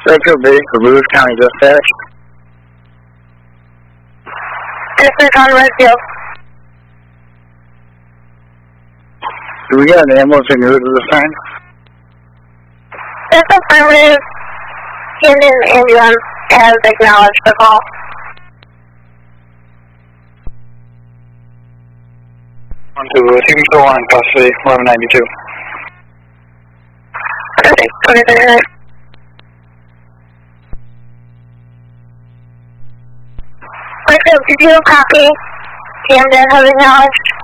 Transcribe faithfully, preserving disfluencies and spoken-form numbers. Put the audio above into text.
Central Base for Lewis County Dispatch. This is on Redfield. Do we got an ambulance in route at this time? This affirmative. Indian ambulance has acknowledged the call. On to Team Control on custody, eleven ninety-two. Perfect. twenty thirty-nine. Redfield, did you copy? Camden has acknowledged.